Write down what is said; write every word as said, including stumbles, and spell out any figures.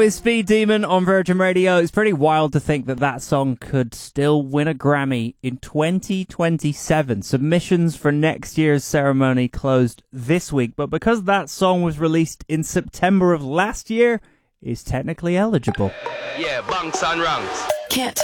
With Speed Demon on Virgin Radio. It's pretty wild to think that that song could still win a Grammy in twenty twenty-seven. Submissions for next year's ceremony closed this week, but because that song was released in September of last year, it's technically eligible. Yeah, bunks and ranks. Can't